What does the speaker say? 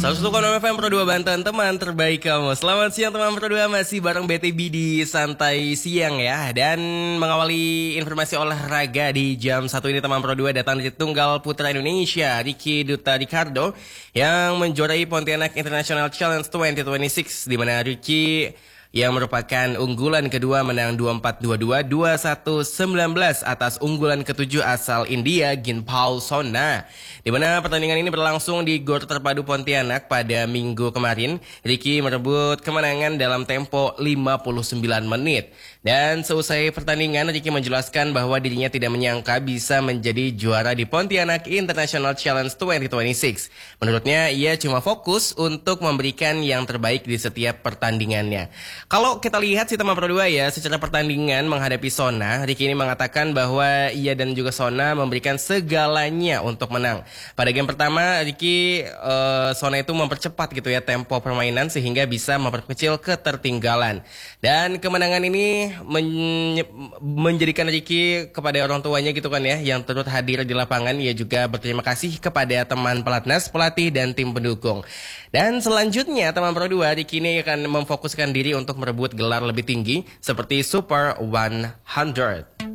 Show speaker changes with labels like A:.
A: 101,6 FM Pro 2 Banten, teman terbaik kamu. Selamat siang teman Pro 2, masih bareng BTB di Santai Siang ya. Dan mengawali informasi olahraga di jam 1 ini teman Pro 2 datang dari tunggal putra Indonesia, Ricky Duta Ricardo yang menjuarai Pontianak International Challenge 2026, di mana Ricky yang merupakan unggulan kedua menang 24, 22, 21, 19 atas unggulan ketujuh asal India Ginpal Sona. Di mana pertandingan ini berlangsung di Gor Terpadu Pontianak pada minggu kemarin. Ricky merebut kemenangan dalam tempo 59 menit. Dan seusai pertandingan, Ricky menjelaskan bahwa dirinya tidak menyangka bisa menjadi juara di Pontianak International Challenge 2026. Menurutnya, ia cuma fokus untuk memberikan yang terbaik di setiap pertandingannya. Kalau kita lihat si teman Pro 2 ya, secara pertandingan menghadapi Sona, Ricky ini mengatakan bahwa ia dan juga Sona memberikan segalanya untuk menang. Pada game pertama, Ricky Sona itu mempercepat gitu ya tempo permainan sehingga bisa memperkecil ketertinggalan. Dan kemenangan ini menjadikan Ricky kepada orang tuanya gitu kan ya, yang turut hadir di lapangan. Ia juga berterima kasih kepada teman pelatnas, pelatih dan tim pendukung. Dan selanjutnya teman Pro 2, Ricky ini akan memfokuskan diri untuk merebut gelar lebih tinggi seperti Super 100.